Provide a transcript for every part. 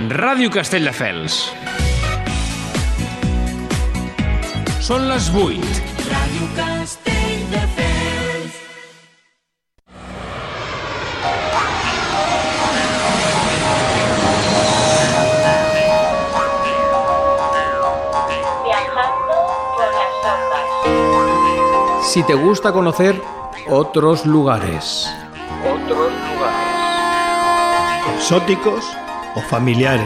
Ràdio Castelldefels. Són les 8. Ràdio Castelldefels. Viajando por las ondas. Si te gusta conocer otros lugares. Exóticos o familiares,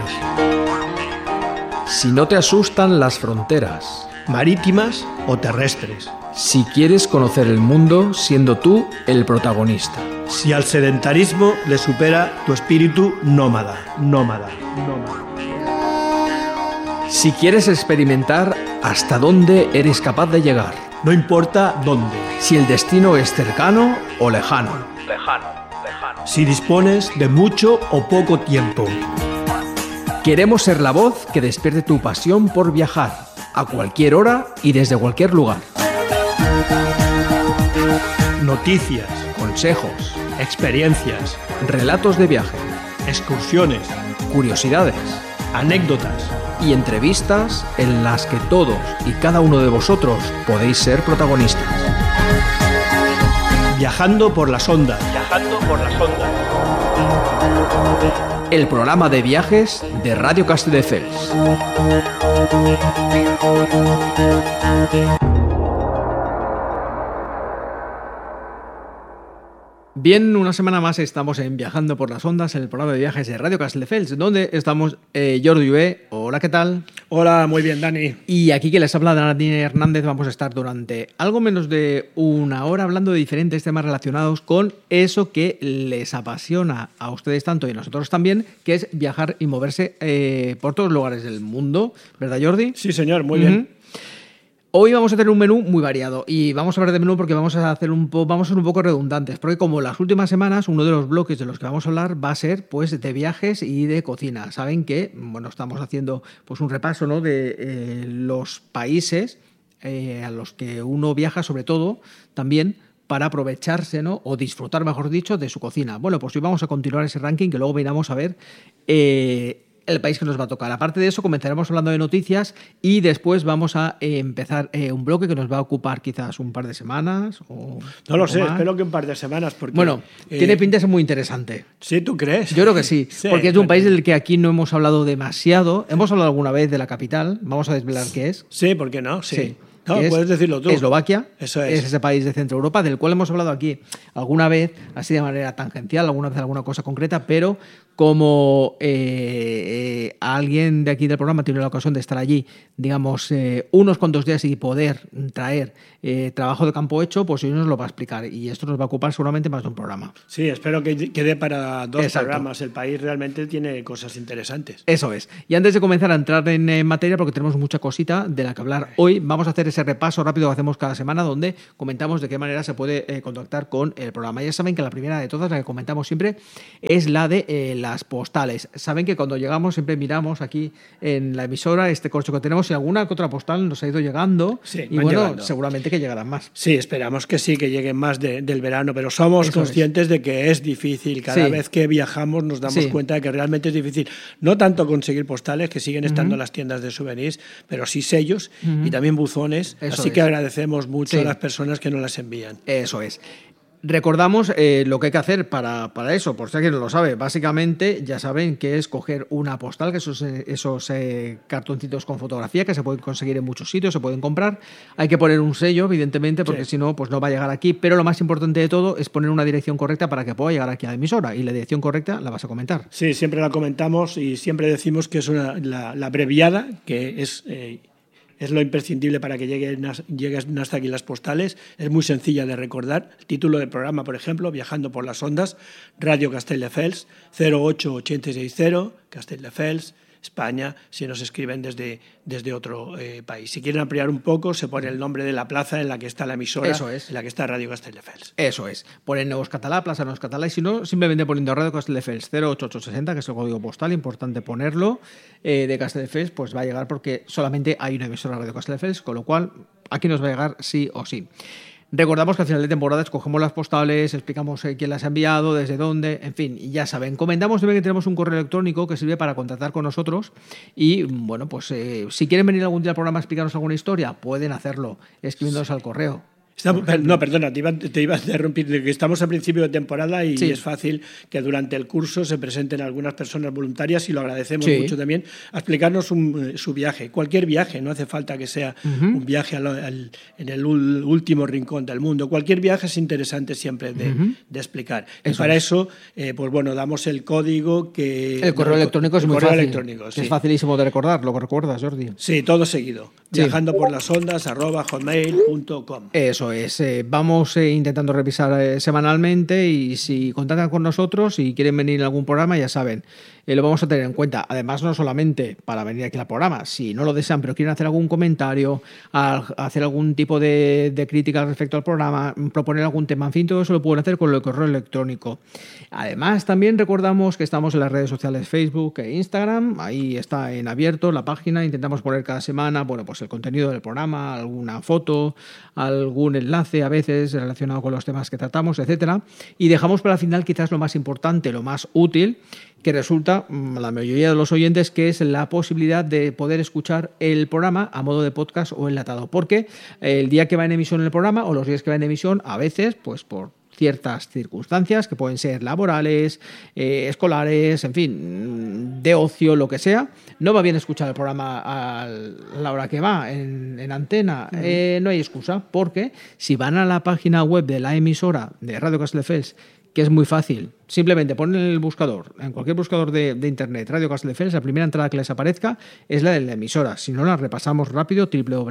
Si no te asustan las fronteras. marítimas o terrestres. Si quieres conocer el mundo siendo tú el protagonista. Si al sedentarismo le supera tu espíritu nómada. Si quieres experimentar hasta dónde eres capaz de llegar. No importa dónde. Si el destino es cercano o lejano. Si dispones de mucho o poco tiempo. Queremos ser la voz que despierte tu pasión por viajar, a cualquier hora y desde cualquier lugar. Noticias, Consejos, experiencias, relatos de viaje, excursiones, curiosidades anécdotas. y entrevistas en las que todos y cada uno de vosotros podéis ser protagonistas. Viajando por las ondas. El programa de viajes de Radio Castelldefels. Bien, una semana más estamos en Viajando por las Ondas, en el programa de viajes de Radio Castelldefels, donde estamos Jordi Ué. Hola, ¿qué tal? Hola, muy bien, Dani. Y aquí que les habla Dani Hernández, vamos a estar durante algo menos de una hora hablando de diferentes temas relacionados con eso que les apasiona a ustedes tanto y a nosotros también, que es viajar y moverse por todos los lugares del mundo. ¿Verdad, Jordi? Sí, señor, muy bien. Hoy vamos a tener un menú muy variado y vamos a hablar de menú porque vamos a ser un poco redundantes, porque como las últimas semanas uno de los bloques de los que vamos a hablar va a ser pues de viajes y de cocina. Saben que bueno, estamos haciendo pues un repaso, ¿no?, de los países a los que uno viaja, sobre todo también para aprovecharse, ¿no?, o disfrutar, mejor dicho, de su cocina. Bueno, pues hoy vamos a continuar ese ranking que luego miramos a ver el país que nos va a tocar. Aparte de eso, comenzaremos hablando de noticias y después vamos a empezar un bloque que nos va a ocupar quizás un par de semanas. O No lo sé, más. espero que un par de semanas. Porque, Bueno, tiene pinta de ser muy interesante. ¿Sí, tú crees? Yo creo que sí, Sí, porque es de un bueno. país del que aquí no hemos hablado demasiado. Hemos hablado alguna vez de la capital, vamos a desvelar qué es. Sí, ¿por qué no? Sí. Sí. No, Que es puedes decirlo tú. Eslovaquia. Eso es. ese país de Centro Europa, del cual hemos hablado aquí alguna vez, así de manera tangencial, alguna vez alguna cosa concreta, pero como alguien de aquí del programa tiene la ocasión de estar allí, digamos, unos cuantos días y poder traer trabajo de campo hecho, pues hoy nos lo va a explicar. Y esto nos va a ocupar seguramente más de un programa. Sí, espero que quede para dos Exacto. programas. El país realmente tiene cosas interesantes. Eso es. Y antes de comenzar a entrar en materia, porque tenemos mucha cosita de la que hablar hoy, vamos a hacer ese repaso rápido que hacemos cada semana, donde comentamos de qué manera se puede contactar con el programa. Ya saben que la primera de todas, la que comentamos siempre, es la de las postales. Saben que cuando llegamos siempre miramos aquí en la emisora este corcho que tenemos y alguna que otra postal nos ha ido llegando. Sí, y van bueno, llegando. seguramente que llegarán más. Sí, esperamos que sí, que lleguen más del verano, pero somos Eso conscientes de que es difícil. Cada Sí. vez que viajamos nos damos Sí. cuenta de que realmente es difícil. No tanto conseguir postales, que siguen estando en las tiendas de souvenirs, pero sí sellos y también buzones. Eso Así es. que agradecemos mucho Sí. a las personas que nos las envían. Eso es. Recordamos lo que hay que hacer para eso, por si alguien no lo sabe. Básicamente, ya saben que es coger una postal, que esos cartoncitos con fotografía que se pueden conseguir en muchos sitios, se pueden comprar. Hay que poner un sello, evidentemente, porque Sí. si no, pues no va a llegar aquí. Pero lo más importante de todo es poner una dirección correcta para que pueda llegar aquí a la emisora. Y la dirección correcta la vas a comentar. Sí, siempre la comentamos y siempre decimos que es la abreviada, que es lo imprescindible para que lleguen hasta aquí las postales. Es muy sencilla de recordar. El título del programa, por ejemplo, Viajando por las Ondas, Radio Castelldefels, 08860, Castelldefels, España, si nos escriben desde otro país. Si quieren ampliar un poco, se pone el nombre de la plaza en la que está la emisora, Eso es. en la que está Radio Castelldefels. Eso es. Ponen Nuevos Catalá, Plaza Nuevos Catalá, y si no, simplemente poniendo Radio Castelldefels 08860, que es el código postal, importante ponerlo, de Castelldefels, pues va a llegar porque solamente hay una emisora de Radio Castelldefels, con lo cual aquí nos va a llegar sí o sí. Recordamos que al final de temporada escogemos las postales, explicamos quién las ha enviado, desde dónde, en fin, y ya saben. Comentamos también que tenemos un correo electrónico que sirve para contactar con nosotros y, bueno, pues si quieren venir algún día al programa a explicarnos alguna historia, pueden hacerlo escribiéndonos al correo. No, perdona, te iba a interrumpir, que estamos a principio de temporada y sí, es fácil que durante el curso se presenten algunas personas voluntarias y lo agradecemos mucho también, a explicarnos su viaje, cualquier viaje, no hace falta que sea un viaje en el último rincón del mundo, cualquier viaje es interesante siempre de explicar. Y para eso, pues bueno, damos el código que... El correo electrónico es muy correo fácil, electrónico, sí. Es facilísimo de recordar, ¿lo recuerdas, Jordi? Sí, todo seguido, viajando por las ondas @hotmail.com. Eso es, vamos intentando revisar semanalmente y si contactan con nosotros y quieren venir en algún programa, ya saben, lo vamos a tener en cuenta. Además, no solamente para venir aquí al programa, si no lo desean, pero quieren hacer algún comentario, hacer algún tipo de crítica respecto al programa, proponer algún tema, en fin, todo eso lo pueden hacer con el correo electrónico. Además, también recordamos que estamos en las redes sociales Facebook e Instagram, ahí está en abierto la página, intentamos poner cada semana, bueno, pues el contenido del programa, alguna foto, algún enlace a veces relacionado con los temas que tratamos, etcétera, y dejamos para el final quizás lo más importante, lo más útil, que resulta la mayoría de los oyentes, que es la posibilidad de poder escuchar el programa a modo de podcast o enlatado, porque el día que va en emisión el programa o los días que va en emisión, a veces, pues por ciertas circunstancias que pueden ser laborales, escolares, en fin, de ocio, lo que sea, no va bien escuchar el programa a la hora que va en antena. No hay excusa, porque si van a la página web de la emisora de Radio Castelldefels, que es muy fácil, simplemente ponen en el buscador, en cualquier buscador de internet, Radio Castelldefels, la primera entrada que les aparezca es la de la emisora. Si no, la repasamos rápido,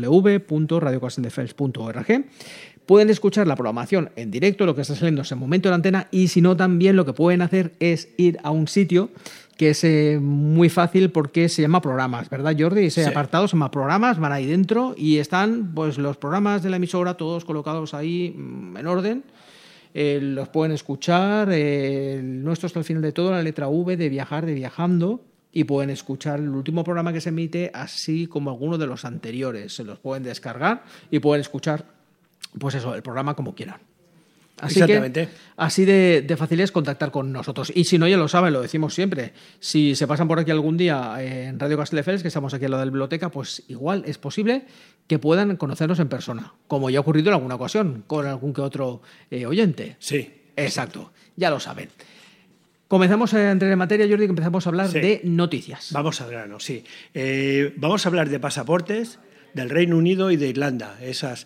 www.radiocastelldefels.org. Pueden escuchar la programación en directo, lo que está saliendo en ese momento en la antena, y si no, también lo que pueden hacer es ir a un sitio que es muy fácil porque se llama programas, ¿verdad, Jordi? Ese apartado se llama programas, van ahí dentro y están pues los programas de la emisora todos colocados ahí en orden. Los pueden escuchar, el nuestro está al final de todo, la letra V de viajar, de viajando, y pueden escuchar el último programa que se emite, así como algunos de los anteriores. Se los pueden descargar y pueden escuchar, pues eso, el programa como quieran. Así Exactamente. Que, así de fácil es contactar con nosotros. Y si no, ya lo saben, lo decimos siempre. Si se pasan por aquí algún día en Radio Castelldefels, que estamos aquí al lado de la biblioteca, pues igual es posible que puedan conocernos en persona, como ya ha ocurrido en alguna ocasión con algún que otro oyente. Sí. Exacto, ya lo saben. Comenzamos a entrar en materia, Jordi, que empezamos a hablar de noticias. Vamos al grano, sí. Vamos a hablar de pasaportes del Reino Unido y de Irlanda.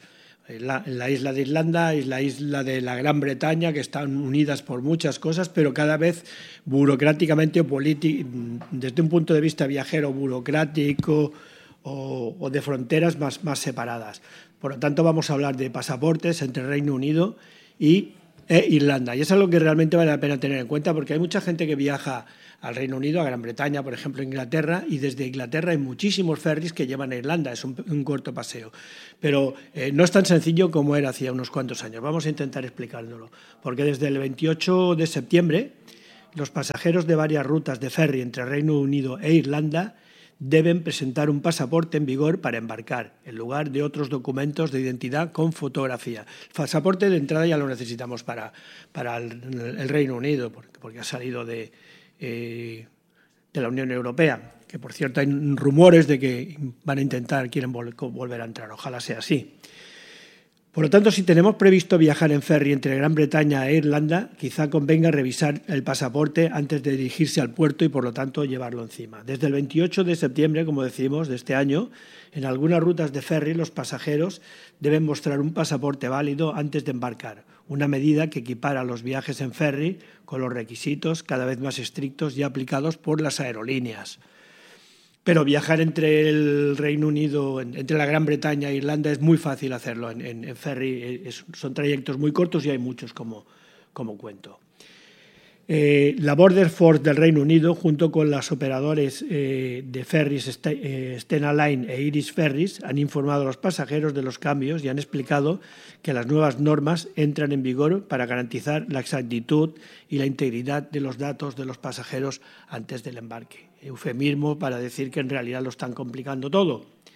La isla de Irlanda y la isla de la Gran Bretaña, que están unidas por muchas cosas, pero cada vez burocráticamente o desde un punto de vista viajero, burocrático o de fronteras más separadas. Por lo tanto, vamos a hablar de pasaportes entre Reino Unido e Irlanda. Y eso es lo que realmente vale la pena tener en cuenta, porque hay mucha gente que viaja al Reino Unido, a Gran Bretaña, por ejemplo, Inglaterra, y desde Inglaterra hay muchísimos ferries que llevan a Irlanda, es un corto paseo. Pero no es tan sencillo como era hacía unos cuantos años. Vamos a intentar explicándolo, porque desde el 28 de septiembre los pasajeros de varias rutas de ferry entre Reino Unido e Irlanda deben presentar un pasaporte en vigor para embarcar, en lugar de otros documentos de identidad con fotografía. El pasaporte de entrada ya lo necesitamos para el Reino Unido, porque ha salido de la Unión Europea, que por cierto hay rumores de que quieren volver a entrar, ojalá sea así. Por lo tanto, si tenemos previsto viajar en ferry entre Gran Bretaña e Irlanda, quizá convenga revisar el pasaporte antes de dirigirse al puerto y, por lo tanto, llevarlo encima. Desde el 28 de septiembre, como decimos, de este año, en algunas rutas de ferry los pasajeros deben mostrar un pasaporte válido antes de embarcar, una medida que equipara los viajes en ferry con los requisitos cada vez más estrictos ya aplicados por las aerolíneas. Pero viajar entre el Reino Unido, entre la Gran Bretaña e Irlanda es muy fácil hacerlo en ferry. Son trayectos muy cortos y hay muchos como cuento. La Border Force del Reino Unido, junto con los operadores de ferries Stena Line e Irish Ferries, han informado a los pasajeros de los cambios y han explicado que las nuevas normas entran en vigor para garantizar la exactitud y la integridad de los datos de los pasajeros antes del embarque. Eufemismo para decir que en realidad lo están complicando todo.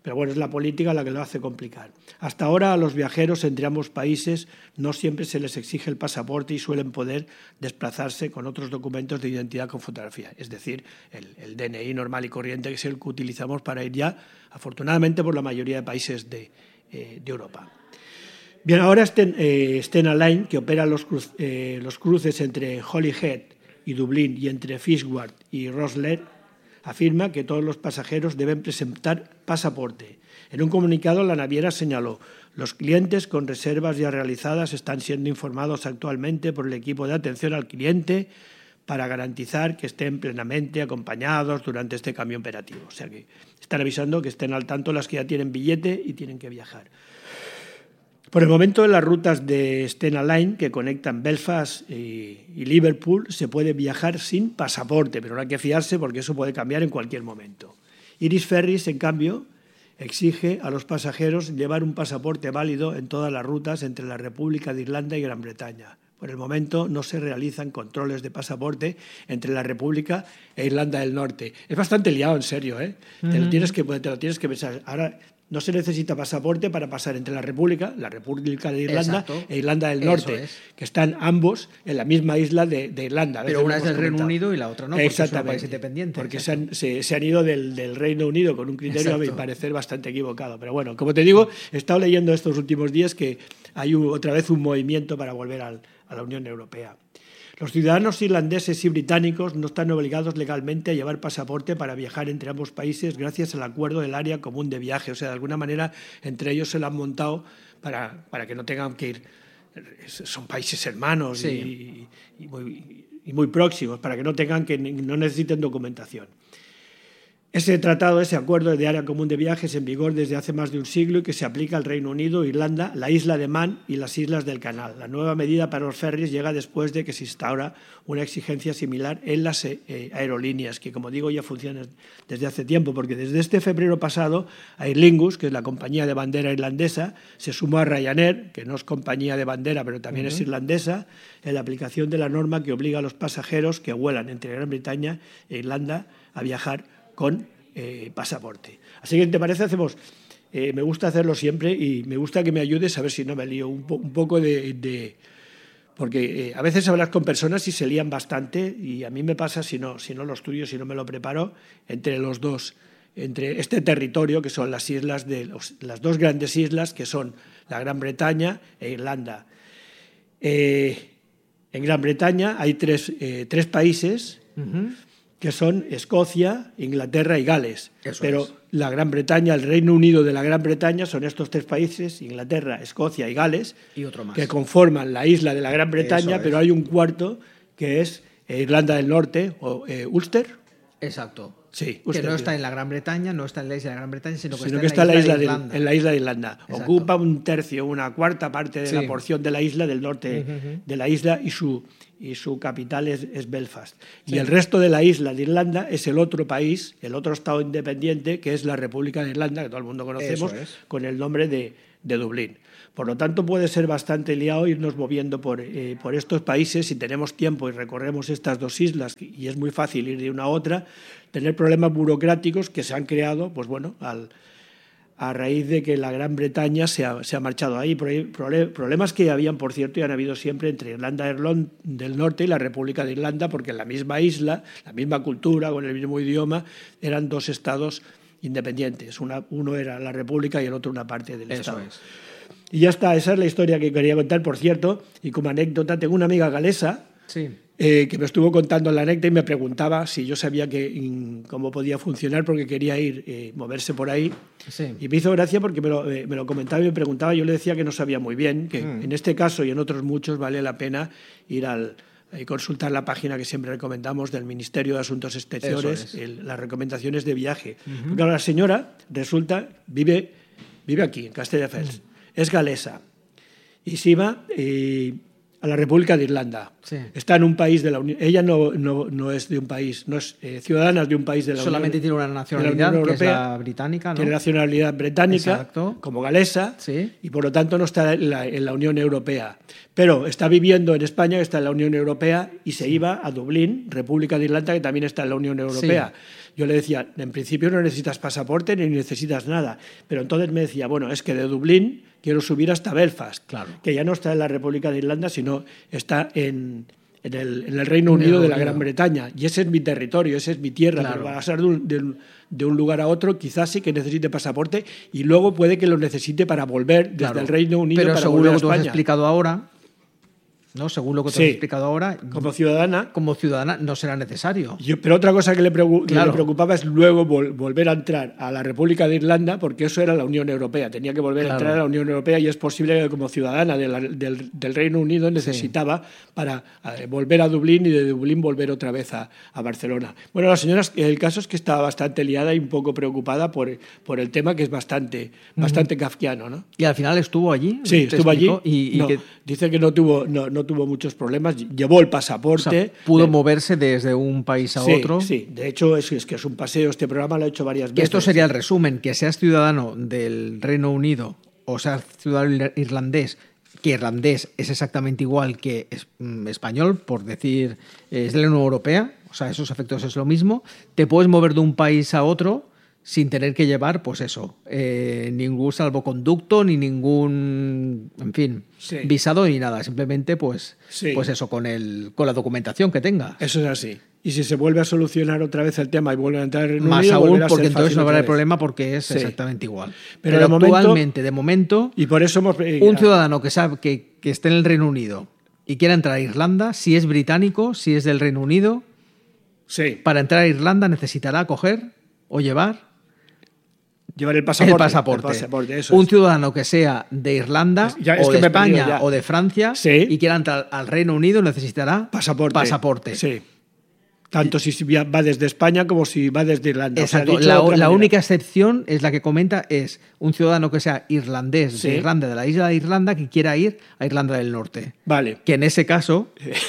Pero bueno, es la política la que lo hace complicar. Hasta ahora a los viajeros entre ambos países no siempre se les exige el pasaporte y suelen poder desplazarse con otros documentos de identidad con fotografía. Es decir, el DNI normal y corriente, que es el que utilizamos para ir ya, afortunadamente, por la mayoría de países de Europa. Bien, ahora Stena Line, que opera los cruces entre Holyhead y Dublín y entre Fishguard y Rosslare, afirma que todos los pasajeros deben presentar pasaporte. En un comunicado, la naviera señaló: los clientes con reservas ya realizadas están siendo informados actualmente por el equipo de atención al cliente para garantizar que estén plenamente acompañados durante este cambio operativo. O sea que están avisando que estén al tanto las que ya tienen billete y tienen que viajar. Por el momento, en las rutas de Stena Line que conectan Belfast y Liverpool se puede viajar sin pasaporte, pero no hay que fiarse porque eso puede cambiar en cualquier momento. Irish Ferries, en cambio, exige a los pasajeros llevar un pasaporte válido en todas las rutas entre la República de Irlanda y Gran Bretaña. Por el momento no se realizan controles de pasaporte entre la República e Irlanda del Norte. Es bastante liado, en serio, ¿eh? Te lo tienes que pensar. Ahora no se necesita pasaporte para pasar entre la República de Irlanda e Irlanda del Norte, que están ambos en la misma isla de Irlanda. Pero una es del Reino Unido y la otra no, porque es un país independiente. Porque se han ido del Reino Unido con un criterio, a mi parecer, bastante equivocado. Pero bueno, como te digo, he estado leyendo estos últimos días que hay otra vez un movimiento para volver a la Unión Europea. Los ciudadanos irlandeses y británicos no están obligados legalmente a llevar pasaporte para viajar entre ambos países gracias al acuerdo del área común de viaje. O sea, de alguna manera, entre ellos se lo han montado para que no tengan que ir. Son países hermanos, sí, y muy próximos, para que no necesiten documentación. Ese tratado, ese acuerdo de área común de viajes en vigor desde hace más de un siglo y que se aplica al Reino Unido, Irlanda, la isla de Man y las islas del Canal. La nueva medida para los ferries llega después de que se instaura una exigencia similar en las aerolíneas, que, como digo, ya funcionan desde hace tiempo, porque desde este febrero pasado Aer Lingus, que es la compañía de bandera irlandesa, se sumó a Ryanair, que no es compañía de bandera pero también es irlandesa, en la aplicación de la norma que obliga a los pasajeros que vuelan entre Gran Bretaña e Irlanda a viajar con pasaporte. Así que, ¿te parece? Me gusta hacerlo siempre y me gusta que me ayudes a ver si no me lío un poco porque a veces hablas con personas y se lían bastante, y a mí me pasa, si no lo estudio, si no me lo preparo, entre los dos, entre este territorio que son las islas las dos grandes islas que son la Gran Bretaña e Irlanda. En Gran Bretaña hay tres países que son Escocia, Inglaterra y Gales. Pero la Gran Bretaña, el Reino Unido de la Gran Bretaña son estos tres países, Inglaterra, Escocia y Gales, y otro más, que conforman la isla de la Gran Bretaña, pero hay un cuarto que es Irlanda del Norte, o Ulster. Exacto. Sí, que no está en la Gran Bretaña, no está en la isla de la Gran Bretaña, sino que está en la isla de Irlanda. Exacto. Ocupa un tercio, una cuarta parte de la porción de la isla, del norte de la isla, y su capital es Belfast. Sí. Y el resto de la isla de Irlanda es el otro país, el otro estado independiente, que es la República de Irlanda, que todo el mundo conocemos, con el nombre de Dublín. Por lo tanto, puede ser bastante liado irnos moviendo por estos países si tenemos tiempo y recorremos estas dos islas, y es muy fácil ir de una a otra, tener problemas burocráticos que se han creado, pues bueno, a raíz de que la Gran Bretaña se ha marchado ahí. Problemas que habían, por cierto, y han habido siempre entre Irlanda del Norte y la República de Irlanda, porque en la misma isla, la misma cultura, con el mismo idioma, eran dos estados independientes. Uno era la República y el otro una parte del estado. Y ya está, esa es la historia que quería contar. Por cierto, y como anécdota, tengo una amiga galesa que me estuvo contando la anécdota y me preguntaba si yo sabía cómo podía funcionar, porque quería moverse por ahí. Sí. Y me hizo gracia porque me lo comentaba y me preguntaba. Yo le decía que no sabía muy bien, que en este caso y en otros muchos vale la pena ir y consultar la página que siempre recomendamos del Ministerio de Asuntos Exteriores, las recomendaciones de viaje. Porque la señora vive aquí, en Castelldefels. Es galesa y se iba a la República de Irlanda. Sí. Está en un país de la Unión. Ella no es de un país, no es ciudadana de un país de la Solamente Unión. tiene una nacionalidad, que es la británica, ¿no? Tiene nacionalidad británica, Exacto. como galesa, Sí. y por lo tanto no está en la Unión Europea. Pero está viviendo en España, que está en la Unión Europea, y se iba a Dublín, República de Irlanda, que también está en la Unión Europea. Sí. Yo le decía, en principio no necesitas pasaporte ni necesitas nada. Pero entonces me decía, bueno, es que de Dublín quiero subir hasta Belfast, claro, que ya no está en la República de Irlanda, sino está en el Reino Unido de la Gran Bretaña. Y ese es mi territorio, esa es mi tierra. Claro. Pero para pasar de un lugar a otro, quizás sí que necesite pasaporte y luego puede que lo necesite para volver desde el Reino Unido pero para según volver lo a que tú has España. explicado ahora, ¿no? Según lo que te has explicado ahora, como ciudadana no será necesario. Pero otra cosa que le preocupaba es luego volver a entrar a la República de Irlanda, porque eso era la Unión Europea. Tenía que volver a entrar a la Unión Europea y es posible que como ciudadana del Reino Unido necesitaba para volver a Dublín y de Dublín volver otra vez a Barcelona. Bueno, la señora, el caso es que estaba bastante liada y un poco preocupada por el tema, que es bastante kafkiano, ¿no? ¿Y al final estuvo allí? Sí, estuvo allí. Y que dice que no tuvo muchos problemas, llevó el pasaporte. O sea, pudo moverse desde un país a otro. Sí, de hecho es que es un paseo, este programa lo he hecho varias veces. Esto sería el resumen, que seas ciudadano del Reino Unido o seas ciudadano irlandés, que irlandés es exactamente igual que español, por decir, es de la Unión Europea, o sea, esos efectos es lo mismo, te puedes mover de un país a otro sin tener que llevar, pues eso, ningún salvoconducto, ni ningún, en fin, visado ni nada. Simplemente, pues eso, con la documentación que tengas. Eso es así. Y si se vuelve a solucionar otra vez el tema y vuelve a entrar en Reino Más Unido, aún, porque entonces no habrá el problema, porque es exactamente igual. Pero de momento, y por eso un ciudadano que sabe que esté en el Reino Unido y quiera entrar a Irlanda, si es británico, si es del Reino Unido, para entrar a Irlanda necesitará coger o llevar el pasaporte. Un ciudadano que sea de Irlanda o de España o de Francia y quiera entrar al Reino Unido necesitará pasaporte. Sí. Tanto si va desde España como si va desde Irlanda. Exacto. O sea, la única excepción es la que comenta, es un ciudadano que sea irlandés de Irlanda, de la isla de Irlanda, que quiera ir a Irlanda del Norte. Vale. Que en ese caso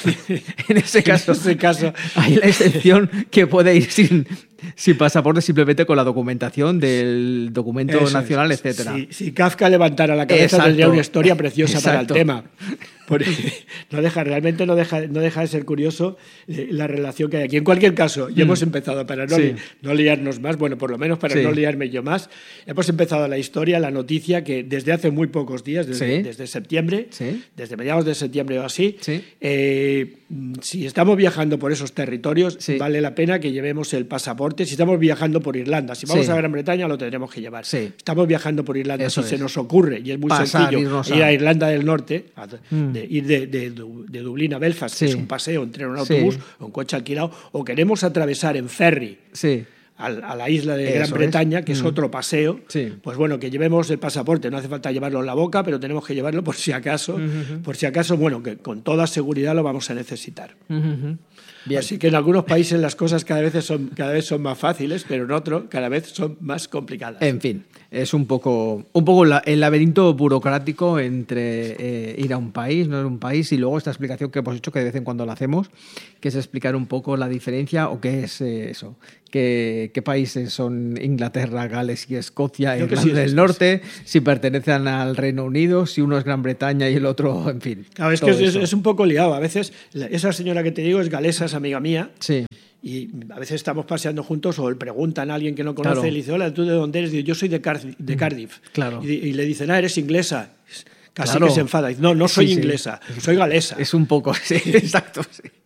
hay la excepción que puede ir sin pasaporte, simplemente con la documentación del documento nacional, etcétera. Si Kafka levantara la cabeza, tendría una historia preciosa para el tema. Realmente no deja de ser curioso la relación que hay aquí. En cualquier caso, ya hemos empezado, para no liarnos más, bueno, por lo menos para no liarme yo más, hemos empezado la historia, la noticia, que desde hace muy pocos días, desde septiembre, desde mediados de septiembre o así, si estamos viajando por esos territorios, vale la pena que llevemos el pasaporte. Si estamos viajando por Irlanda, si vamos a Gran Bretaña, lo tendremos que llevar. Estamos viajando por Irlanda, se nos ocurre, y es muy sencillo, ir a Irlanda del Norte, ir de Dublín a Belfast, que es un paseo, entrar en un autobús o un coche alquilado, o queremos atravesar en ferry a la isla de Gran Bretaña, que es otro paseo, pues bueno, que llevemos el pasaporte. No hace falta llevarlo en la boca, pero tenemos que llevarlo por si acaso, bueno, que con toda seguridad lo vamos a necesitar. Bien. Así que en algunos países las cosas cada vez son más fáciles, pero en otros cada vez son más complicadas. En fin, es un poco el laberinto burocrático entre ir a un país, no ir a un país, y luego esta explicación que hemos hecho, que de vez en cuando la hacemos, que es explicar un poco la diferencia o qué es eso. ¿Qué países son Inglaterra, Gales y Escocia, Irlanda del Norte? Si pertenecen al Reino Unido, si uno es Gran Bretaña y el otro, en fin. Claro, es que es un poco liado. A veces esa señora que te digo es galesa, es amiga mía. Sí. Y a veces estamos paseando juntos o le preguntan a alguien que no conoce y le dice, hola, ¿tú de dónde eres? Y digo, yo soy de Cardiff. Claro. Y le dicen, eres inglesa. Casi que se enfada. Y dice, no soy inglesa, soy galesa. Es un poco, exacto.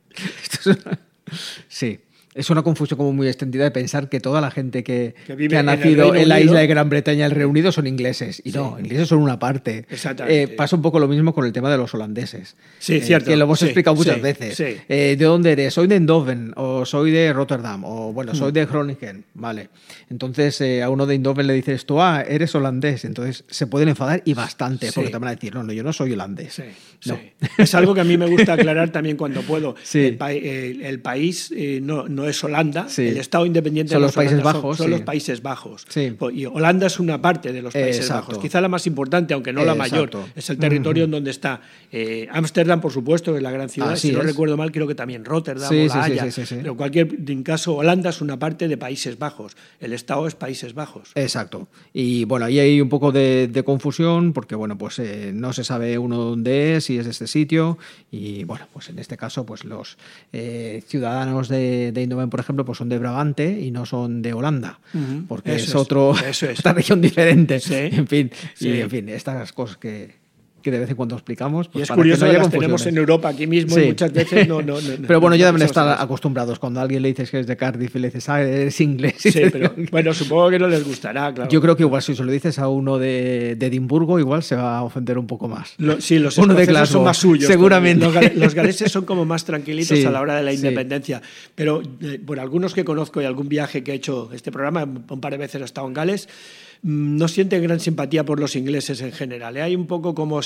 Sí. Es una confusión como muy extendida de pensar que toda la gente que ha nacido en la isla de Gran Bretaña, el Reino Unido, son ingleses. Y no, ingleses son una parte. Exactamente. Pasa un poco lo mismo con el tema de los holandeses. Sí, cierto. Que lo hemos explicado muchas veces. Sí. ¿De dónde eres? Soy de Eindhoven, o soy de Rotterdam, o bueno, soy de Groningen. Vale. Entonces, a uno de Eindhoven le dices tú, eres holandés. Entonces, se pueden enfadar y bastante, porque te van a decir, no, yo no soy holandés. No. Es algo que a mí me gusta aclarar también cuando puedo. El país no no es Holanda, Sí. el Estado independiente Son de los Países Holanda Bajos, son sí. los Países Bajos. Sí. Y Holanda es una parte de los Países Exacto. Bajos, quizá la más importante, aunque no la mayor. Exacto. Es el territorio en donde está Ámsterdam, por supuesto, que es la gran ciudad. Así si no es. recuerdo mal, creo que también Rotterdam Sí, o sí, La sí, Haya. sí, sí, sí. Pero en caso, Holanda es una parte de Países Bajos. El Estado es Países Bajos. Exacto. Y bueno, ahí hay un poco de confusión porque, bueno, pues no se sabe uno dónde es, si es de este sitio. Y bueno, pues en este caso, pues los ciudadanos de Eindhoven, por ejemplo, pues son de Brabante y no son de Holanda, porque Eso es es, otro, eso es. otra región diferente. Sí. En fin, Sí. y en fin, estas cosas que de vez en cuando explicamos. Pues Y es para curioso no que haya las tenemos confusiones. en Europa aquí mismo Sí. y muchas veces no. Pero bueno, ya deben no estar pensamos en eso. acostumbrados. Cuando a alguien le dices que es de Cardiff y le dices, eres inglés. Sí, pero bueno, supongo que no les gustará, claro. Yo creo que igual si se lo dices a uno de Edimburgo, igual se va a ofender un poco más. Sí, los Uno de escoceses Glasgow, son más suyos. seguramente. Los galeses son como más tranquilitos Sí, a la hora de la sí. independencia. Pero por algunos que conozco y algún viaje que he hecho este programa, un par de veces he estado en Gales, no sienten gran simpatía por los ingleses en general. Hay un poco como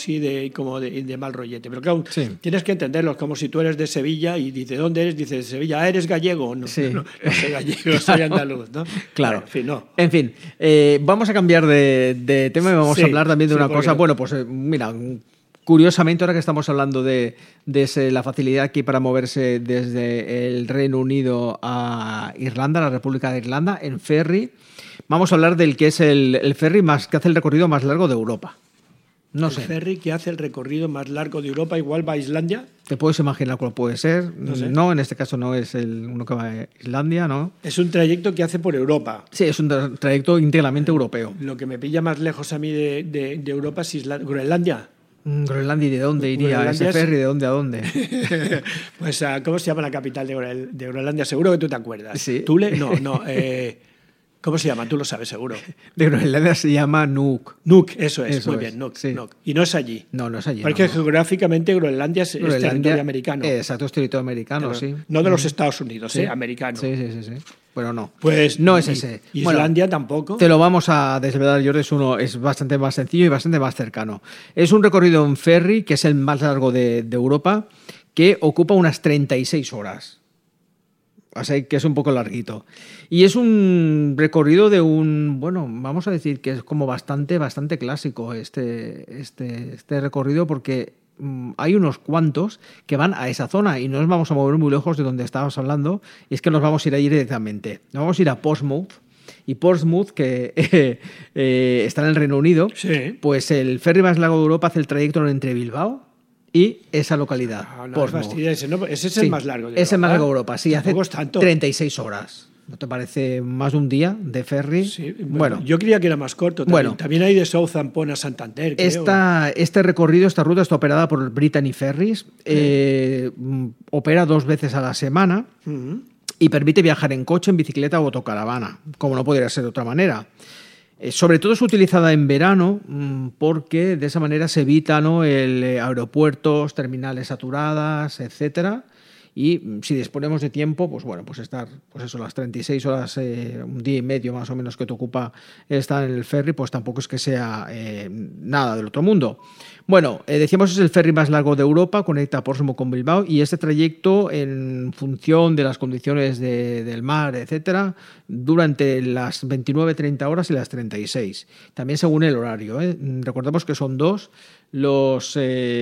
de mal rollete. Pero claro, Sí. tienes que entenderlos, como si tú eres de Sevilla y dices, ¿dónde eres? Dices, Sevilla, ¿eres gallego? No, Sí. no soy gallego, soy andaluz, ¿no? Claro. Bueno, en fin, no. Vamos a cambiar de tema y vamos Sí, a hablar también de sí, una porque cosa. no. Bueno, pues mira, curiosamente, ahora que estamos hablando de la facilidad que hay para moverse desde el Reino Unido a Irlanda, la República de Irlanda, en ferry, vamos a hablar del que es el ferry que hace el recorrido más largo de Europa. No El sé. ferry que hace el recorrido más largo de Europa, igual va a Islandia. ¿Te puedes imaginar cuál puede ser? No sé. No, en este caso no es uno que va a Islandia, ¿no? Es un trayecto que hace por Europa. Sí, es un trayecto íntegramente europeo. Lo que me pilla más lejos a mí de Europa es Groenlandia. Groenlandia, ¿y de dónde iría Groenlandia ese es- ferry? ¿De dónde a dónde? Pues, ¿cómo se llama la capital de Groenlandia? Seguro que tú te acuerdas. Sí. ¿Thule? No. ¿Cómo se llama? Tú lo sabes, seguro. De Groenlandia se llama Nuuk. Nuuk, eso es. Eso Muy es, bien, Nuuk, sí. Nuuk. Y no es allí. No, no es allí. Porque no, no. geográficamente Groenlandia es Groenlandia, territorio americano. Exacto, es territorio americano, sí. No de los Estados Unidos, Sí. americano. Sí, sí, sí, sí. Pero no. Pues no es ese. Islandia Bueno, tampoco. te lo vamos a desvelar, Jordi. Es bastante más sencillo y bastante más cercano. Es un recorrido en ferry, que es el más largo de Europa, que ocupa unas 36 horas. Así que es un poco larguito. Y es un recorrido bueno, vamos a decir que es como bastante clásico este recorrido, porque hay unos cuantos que van a esa zona y no nos vamos a mover muy lejos de donde estábamos hablando, y es que nos vamos a ir ahí directamente. Nos vamos a ir a Portsmouth. Y Portsmouth, que está en el Reino Unido, Sí. pues el ferry más largo de Europa hace el trayecto entre Bilbao y esa localidad. Ah, no, Portsmouth. fastidies, ¿no? Ese es Sí, el más largo de es el más Europa. largo de Europa, sí, hace Tampoco es tanto. 36 horas. ¿No te parece más de un día de ferry? Sí, Bueno, yo creía que era más corto. También, Bueno. también hay de Southampton a Santander, creo. este recorrido, esta ruta está operada por Brittany Ferries. Opera 2 veces a la semana Ujú. y permite viajar en coche, en bicicleta o autocaravana, como no podría ser de otra manera. Sobre todo es utilizada en verano porque de esa manera se evita, ¿no?, aeropuertos, terminales saturadas, etcétera. Y si disponemos de tiempo, pues bueno, pues estar, pues eso, las 36 horas, un día y medio más o menos que te ocupa estar en el ferry, pues tampoco es que sea nada del otro mundo. Bueno, decíamos, es el ferry más largo de Europa, conecta Portsmouth con Bilbao, y este trayecto, en función de las condiciones del mar, etcétera, dura entre las 29-30 horas y las 36. También según el horario, ¿eh? Recordemos que son 2 los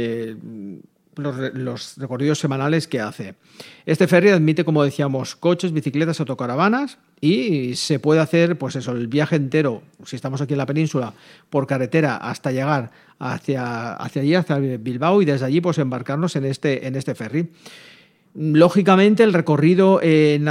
recorridos semanales que hace. Este ferry admite, como decíamos, coches, bicicletas, autocaravanas, y se puede hacer, pues eso, el viaje entero, si estamos aquí en la península, por carretera hasta llegar hacia allí, hacia Bilbao, y desde allí pues embarcarnos en este ferry. Lógicamente, el recorrido